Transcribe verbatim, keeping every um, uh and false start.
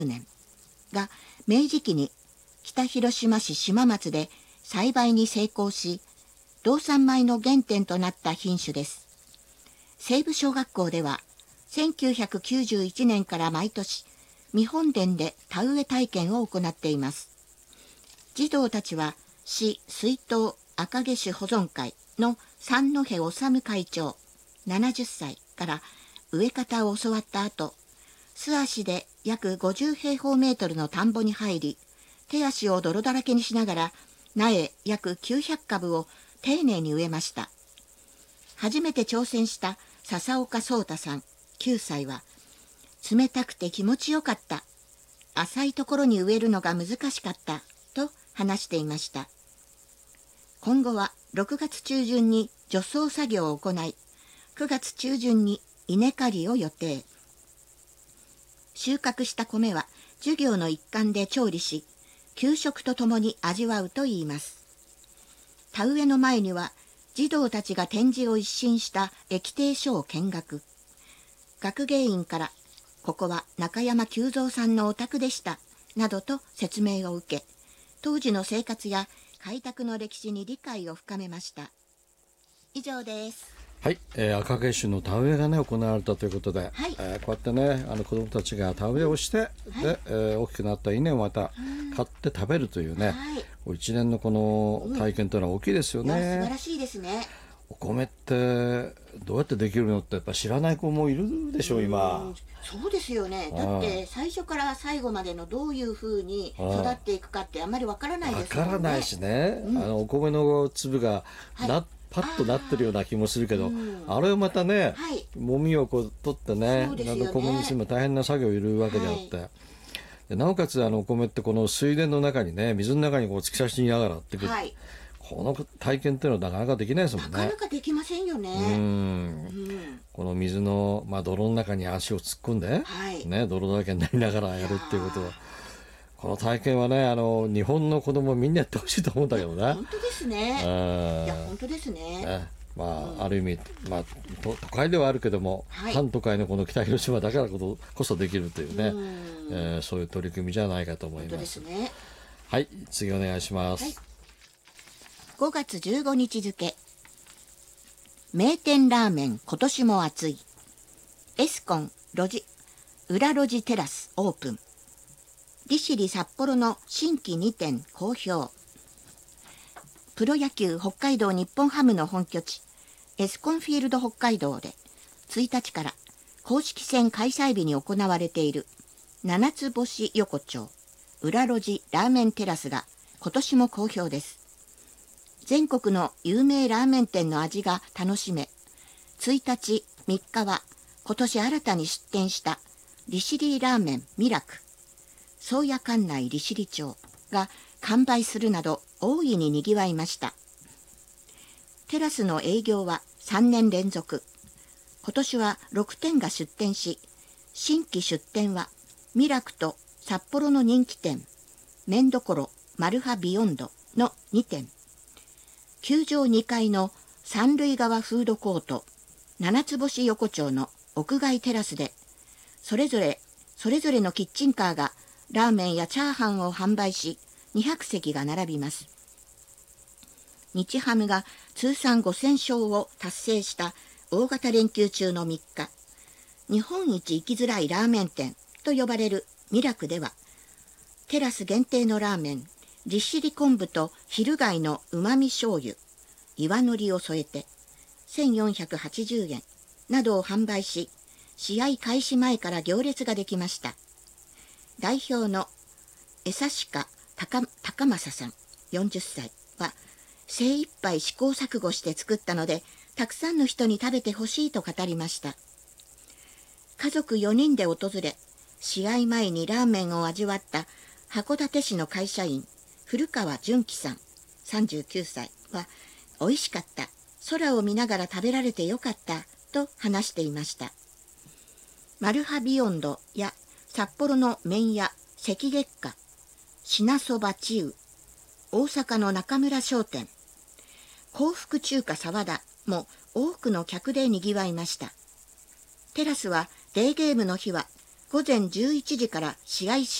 年が明治期に北広島市島松で栽培に成功し、道産米の原点となった品種です。西部小学校ではせんきゅうひゃくきゅうじゅういちねんから毎年見本殿で田植え体験を行っています。児童たちは市水筒赤毛種保存会の三戸治会長ななじゅっさいから植え方を教わった後、素足で約ごじゅうへいほうメートルの田んぼに入り、手足を泥だらけにしながら苗約きゅうひゃくかぶを丁寧に植えました。初めて挑戦した笹岡壮太さんきゅうさいは、冷たくて気持ちよかった、浅いところに植えるのが難しかったと話していました。今後はろくがつちゅうじゅんに除草作業を行い、くがつちゅうじゅんに稲刈りを予定。収穫した米は授業の一環で調理し、給食とともに味わうといいます。田植えの前には児童たちが展示を一新した液定書を見学。学芸員から、ここは中山久三さんのお宅でしたなどと説明を受け、当時の生活や開拓の歴史に理解を深めました。以上です。 はい、えー、赤毛種の田植えが、ね、行われたということで、 はい、 えー、こうやってね、あの子どもたちが田植えをして、はい、でえー、大きくなった稲をまた買って食べるというね、はい、一年のこの体験というのは大きいですよね。 うん、素晴らしいですね。 お米ってどうやってできるのってやっぱ知らない子もいるでしょう、今。 そうですよね。だって最初から最後までのどういうふうに育っていくかってあんまりわからないですよね。 わからないしね、うん、あのお米の粒がな、はい、パッとなってるような気もするけど、 あ,、うん、あれをまたね、はい、もみをこう取ってね、あの小麦にするの大変な作業をいるわけであって、はい、でなおかつあのお米ってこの水田の中にね、水の中にこう突き刺しながらってくる、はい、この体験っていうのはなかなかできないですもんね。 なかなかできませんよね。うん、うん、 この水の、まあ、泥の中に足を突っ込んで、はいね、泥だらけになりながらやるっていうことは、この体験はね、あの日本の子供みんなやってほしいと思うんだけどね。 本当ですね。いや本当ですね。ね、 まあ、うん、ある意味、まあ、都会ではあるけども、はい、半都会のこの北広島だからこそできるというね、うん、えー、そういう取り組みじゃないかと思います。 本当ですね。 はい、次お願いします。はい、 ごがつじゅうごにち付、名店ラーメン今年も熱い、エスコン路地裏路地テラスオープン、利尻札幌の新規にてん好評。プロ野球北海道日本ハムの本拠地エスコンフィールド北海道でついたちから公式戦開催日に行われている七つ星横丁裏路地ラーメンテラスが今年も好評です。全国の有名ラーメン店の味が楽しめ、ついたちみっかは今年新たに出店した利尻ラーメンミラク宗谷管内利尻町が完売するなど大いににぎわいました。テラスの営業はさんねんれんぞく。今年はろくてんが出店し、新規出店はミラクと札幌の人気店麺どころマルハビヨンドのにてん、球場にかいの三塁側フードコート七つ星横丁の屋外テラスで、それぞれそれぞれのキッチンカーがラーメンやチャーハンを販売し、にひゃくせきが並びます。日ハムが通算ごせんしょうを達成した大型連休中のみっか、日本一行きづらいラーメン店と呼ばれるミラクでは、テラス限定のラーメン利尻昆布と昼貝のうまみ醤油岩のりを添えてせんよんひゃくはちじゅうえんなどを販売し、試合開始前から行列ができました。代表の江差鹿高正さんよんじゅっさいは、精一杯試行錯誤して作ったのでたくさんの人に食べてほしいと語りました。家族よにんで訪れ、試合前にラーメンを味わった函館市の会社員古川純喜さんさんじゅうきゅうさいは、美味しかった、空を見ながら食べられてよかったと話していました。マルハビヨンドや札幌の麺屋関月花、品そば千宇、大阪の中村商店、幸福中華沢田も多くの客でにぎわいました。テラスはデーゲームの日は午前じゅういちじから試合